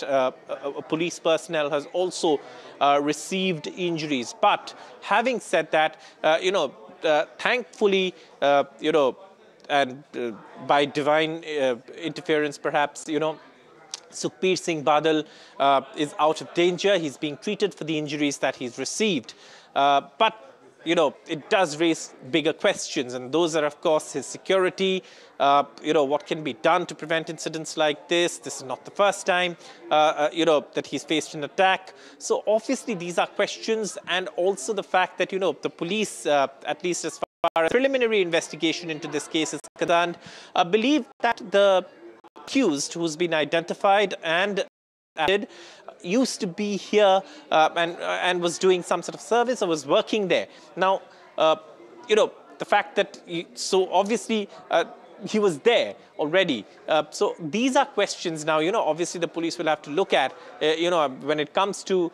that a police personnel has also received injuries. But having said that, thankfully, and by divine interference, perhaps, Sukhbir Singh Badal is out of danger. He's being treated for the injuries that he's received. But it does raise bigger questions, and those are, of course, his security. What can be done to prevent incidents like this? This is not the first time, that he's faced an attack. So obviously these are questions, and also the fact that, the police, at least as far as preliminary investigation into this case is concerned, believe that the accused, who's been identified and used to be here and was doing some sort of service or was working there. Now, the fact that so obviously he was there already. So these are questions now, obviously the police will have to look at, when it comes to,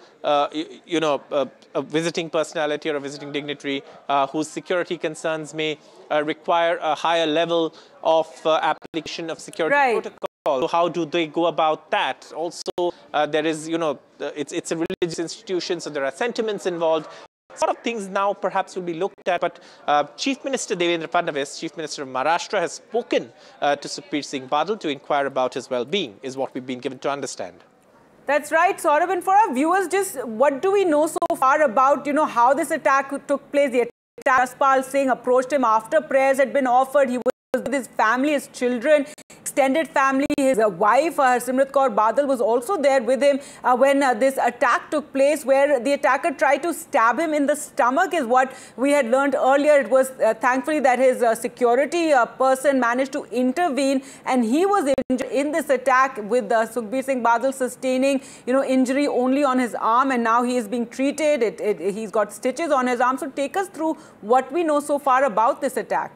a visiting personality or a visiting dignitary whose security concerns may require a higher level of application of security protocol. So how do they go about that? Also, there is, it's a religious institution, so there are sentiments involved. A lot of things now perhaps will be looked at, but Chief Minister Devendra Fadnavis, Chief Minister of Maharashtra, has spoken to Sukhbir Singh Badal to inquire about his well-being, is what we've been given to understand. That's right, Saurabh. And for our viewers, just what do we know so far about, how this attack took place? The attack, Jaspal Singh approached him after prayers had been offered. He was with his family, his children, extended family. His wife, Simrat Kaur Badal, was also there with him when this attack took place, where the attacker tried to stab him in the stomach, is what we had learned earlier. It was thankfully that his security person managed to intervene, and he was injured in this attack, with Sukhbir Singh Badal sustaining, injury only on his arm, and now he is being treated. He's got stitches on his arm. So take us through what we know so far about this attack.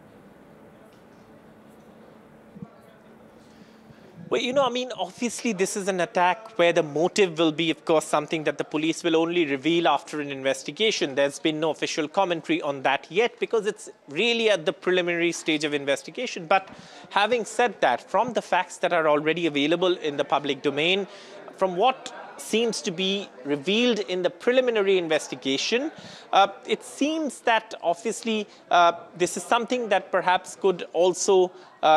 Well, obviously this is an attack where the motive will be, of course, something that the police will only reveal after an investigation. There's been no official commentary on that yet, because it's really at the preliminary stage of investigation. But having said that, from the facts that are already available in the public domain, from what seems to be revealed in the preliminary investigation, it seems that obviously this is something that perhaps could also,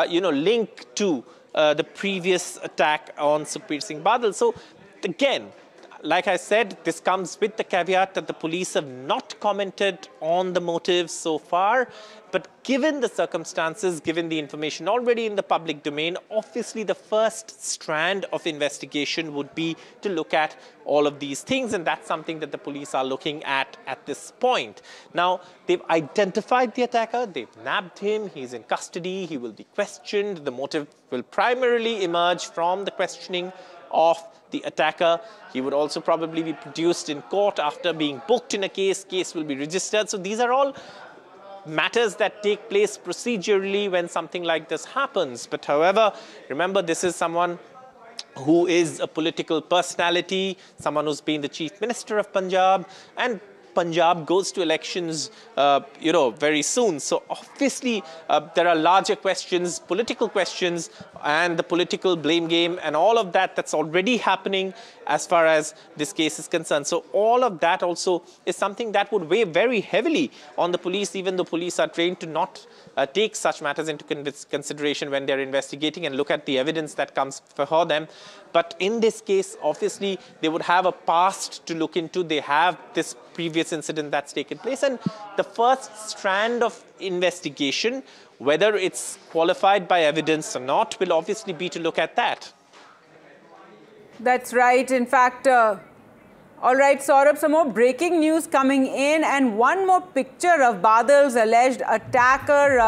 link to the previous attack on Sukhbir Singh Badal. So again, like I said, this comes with the caveat that the police have not commented on the motives so far. But given the circumstances, given the information already in the public domain, obviously the first strand of investigation would be to look at all of these things. And that's something that the police are looking at this point. Now, they've identified the attacker. They've nabbed him. He's in custody. He will be questioned. The motive will primarily emerge from the questioning of the attacker. He would also probably be produced in court after being booked in a case. Case will be registered. So these are all matters that take place procedurally when something like this happens. But however, remember, this is someone who is a political personality, someone who's been the Chief Minister of Punjab, and Punjab goes to elections, very soon. So obviously, there are larger questions, political questions, and the political blame game and all of that that's already happening as far as this case is concerned. So all of that also is something that would weigh very heavily on the police, even though police are trained to not take such matters into consideration when they're investigating and look at the evidence that comes before them. But in this case, obviously, they would have a past to look into. They have this previous incident that's taken place. And the first strand of investigation, whether it's qualified by evidence or not, will obviously be to look at that. That's right. In fact, all right, Saurabh, some more breaking news coming in, and one more picture of Badal's alleged attacker,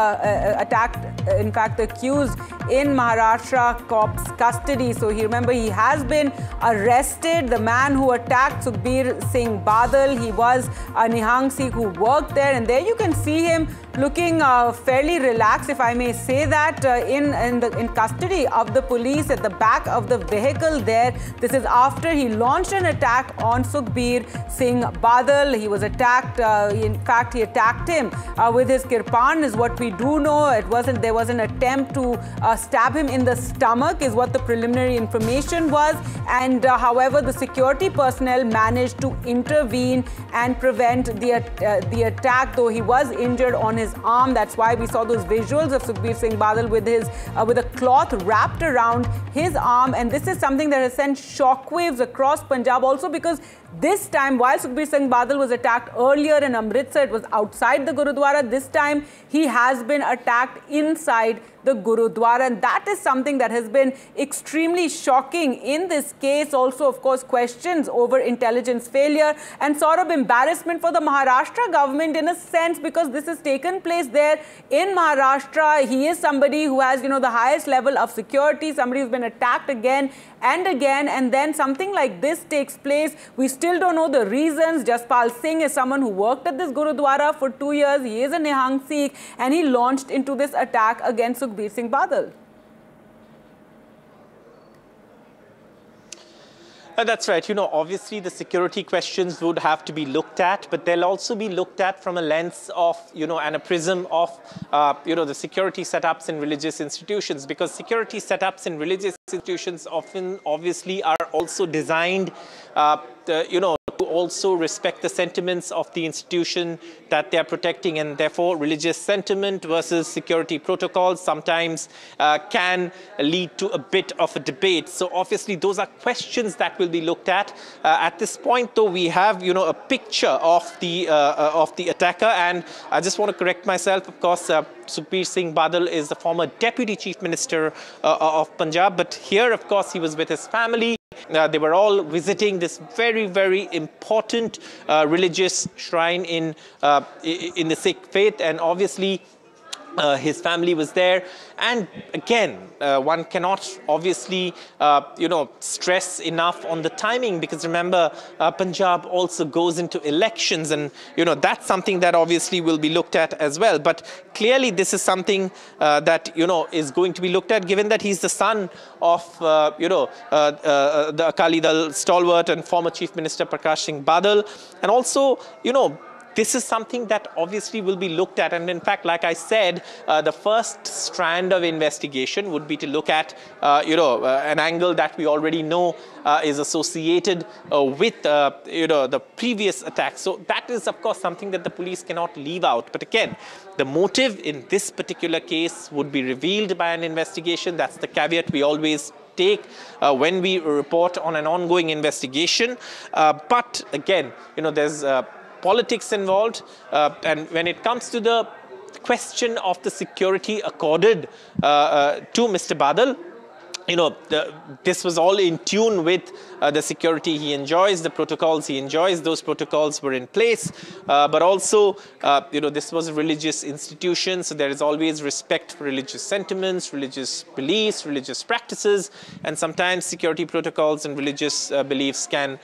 in fact, accused in Maharashtra cops custody. So remember, he has been arrested. The man who attacked Sukhbir Singh Badal, he was a Nihang Sikh who worked there, and there you can see him looking fairly relaxed, if I may say that, in custody of the police at the back of the vehicle there. This is after he launched an attack on Sukhbir Singh Badal. He was attacked. In fact, he attacked him with his kirpan, is what we do know. There was an attempt to stab him in the stomach is what the preliminary information was. And however, the security personnel managed to intervene and prevent the attack, though he was injured on his arm. That's why we saw those visuals of Sukhbir Singh Badal with a cloth wrapped around his arm. And this is something that has sent shockwaves across Punjab also, because this time, while Sukhbir Singh Badal was attacked earlier in Amritsar, it was outside the Gurudwara. This time, he has been attacked inside the Gurudwara, and that is something that has been extremely shocking in this case. Also, of course, questions over intelligence failure and sort of embarrassment for the Maharashtra government in a sense, because this has taken place there in Maharashtra. He is somebody who has, the highest level of security, somebody who's been attacked again and again, and then something like this takes place. We still don't know the reasons. Jaspal Singh is someone who worked at this Gurudwara for 2 years. He is a Nihang Sikh, and he launched into this attack against Sukhbir Singh Badal. That's right. Obviously the security questions would have to be looked at, but they'll also be looked at from a lens of, and a prism of, the security setups in religious institutions, because security setups in religious institutions often obviously are also designed, to also respect the sentiments of the institution that they are protecting, and therefore religious sentiment versus security protocols sometimes can lead to a bit of a debate. So obviously those are questions that will be looked at. At this point, though, we have a picture of the attacker, and I just want to correct myself. Of course, Sukhbir Singh Badal is the former Deputy Chief Minister of Punjab, but here, of course, he was with his family. They were all visiting this very, very important religious shrine in the Sikh faith, and obviously his family was there. And again, one cannot obviously, stress enough on the timing, because remember, Punjab also goes into elections, and, that's something that obviously will be looked at as well. But clearly this is something that, is going to be looked at, given that he's the son of, the Akali Dal stalwart and former Chief Minister Prakash Singh Badal. And also, this is something that obviously will be looked at. And in fact, like I said, the first strand of investigation would be to look at, an angle that we already know is associated with, the previous attack. So that is, of course, something that the police cannot leave out. But again, the motive in this particular case would be revealed by an investigation. That's the caveat we always take when we report on an ongoing investigation. But again, there's politics involved, and when it comes to the question of the security accorded to Mr. Badal, this was all in tune with the security he enjoys, the protocols he enjoys. Those protocols were in place, but also, this was a religious institution, so there is always respect for religious sentiments, religious beliefs, religious practices, and sometimes security protocols and religious beliefs can